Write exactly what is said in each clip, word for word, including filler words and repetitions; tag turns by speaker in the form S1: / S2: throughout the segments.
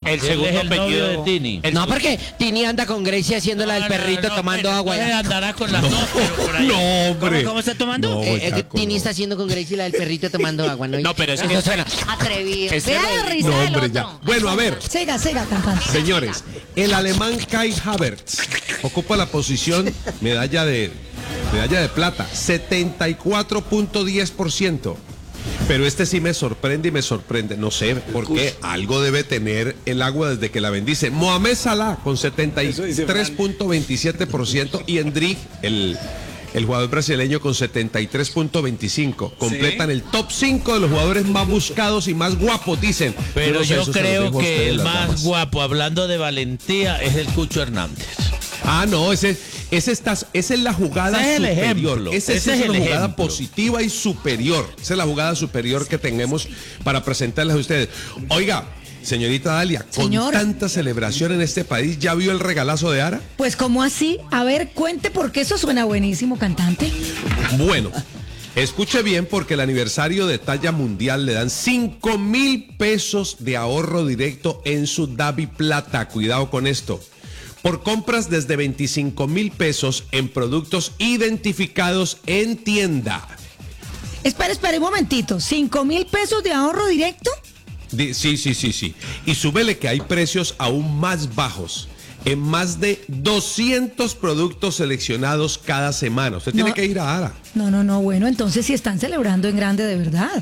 S1: El segundo
S2: es el
S1: apellido
S2: novio de Tini.
S1: el
S3: No,
S1: su-
S3: porque Tini anda con Grecia haciendo la del
S2: No, no,
S3: perrito
S2: no,
S3: tomando
S2: pero
S3: agua.
S2: entonces andará con las dos, pero por ahí.
S4: No, hombre.
S2: ¿Cómo, cómo está tomando?
S4: No,
S3: Eh, eh,
S4: Chaco,
S3: Tini
S4: no.
S3: está haciendo con Grecia la del perrito tomando agua, ¿no?
S1: No, pero eso-
S3: Eso suena.
S5: Atrevido.
S1: Ese
S5: Vea
S1: es
S5: la
S1: el-
S5: risa
S4: No,
S5: del
S4: hombre,
S5: otro.
S4: ya. Bueno, a ver,
S6: Siga, siga cantando.
S4: señores, el alemán Kai Havertz ocupa la posición medalla de medalla de plata, setenta y cuatro punto diez por ciento. Pero este sí me sorprende y me sorprende. No sé por qué. Algo debe tener el agua desde que la bendice. Mohamed Salah con setenta y tres punto veintisiete por ciento y Endrick, el, el jugador brasileño, con setenta y tres punto veinticinco por ciento. Completan el top cinco de los jugadores más buscados y más guapos, dicen.
S2: Pero
S4: no sé,
S2: yo
S4: eso se los
S2: creo
S4: dejo a
S2: que
S4: ustedes,
S2: el
S4: las
S2: más
S4: damas.
S2: guapo, hablando de valentía, es el Cucho Hernández.
S4: Ah, no, ese, ese está, esa es la jugada
S2: Ese es el
S4: superior.
S2: ejemplo,
S4: Ese,
S2: ese
S4: esa
S2: es
S4: es
S2: el
S4: una jugada
S2: ejemplo.
S4: positiva y superior. Esa es la jugada superior que tenemos para presentarles a ustedes. Oiga, señorita Dalia, con
S6: Señor.
S4: tanta celebración en este país, ¿ya vio el regalazo de Ara?
S6: Pues, ¿cómo así? A ver, cuente porque eso suena buenísimo, cantante.
S4: Bueno, escuche bien porque el aniversario de talla mundial le dan cinco mil pesos de ahorro directo en su Davi Plata. Cuidado con esto. Por compras desde veinticinco mil pesos en productos identificados en tienda.
S6: Espera, espera un momentito. ¿Cinco mil pesos de ahorro directo?
S4: Di- Sí, sí, sí, sí. Y súbele que hay precios aún más bajos en más de doscientos productos seleccionados cada semana. Usted tiene
S6: No.
S4: que ir a Ara.
S6: No, no, no. Bueno, entonces sí están celebrando en grande de verdad.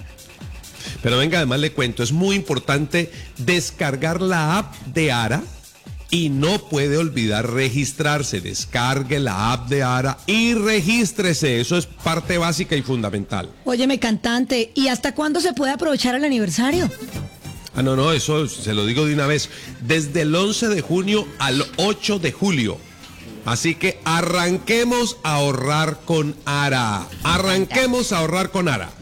S4: Pero venga, además le cuento, es muy importante descargar la app de Ara y no puede olvidar registrarse. Descargue la app de Ara y regístrese. Eso es parte básica y fundamental.
S6: Óyeme, cantante, ¿y hasta cuándo se puede aprovechar el aniversario?
S4: Ah, no, no, eso se lo digo de una vez. Desde el once de junio al ocho de julio. Así que arranquemos a ahorrar con Ara. Arranquemos a ahorrar con Ara.